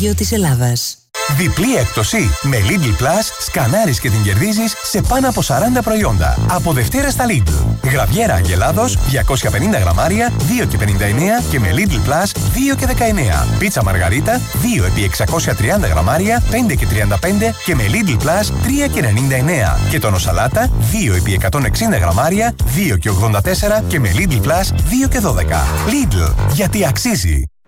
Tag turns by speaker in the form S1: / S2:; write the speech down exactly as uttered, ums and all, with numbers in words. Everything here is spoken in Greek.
S1: της Ελλάδας.
S2: Διπλή έκπτωση. Με Lidl Plus σκανάρεις και την κερδίζεις σε πάνω από σαράντα προϊόντα. Από Δευτέρα στα Lidl. Γραβιέρα Αγελάδος διακόσια πενήντα γραμμάρια δύο και πενήντα εννέα και με Lidl Plus δύο και δεκαεννέα. Πίτσα Μαργαρίτα δύο επί εξακόσια τριάντα γραμμάρια πέντε και τριάντα πέντε και με Lidl Plus τρία και ενενήντα εννέα. Και τόνο σαλάτα δύο επί εκατόν εξήντα γραμμάρια δύο και ογδόντα τέσσερα και με Lidl Plus δύο και δώδεκα. Lidl, γιατί αξίζει.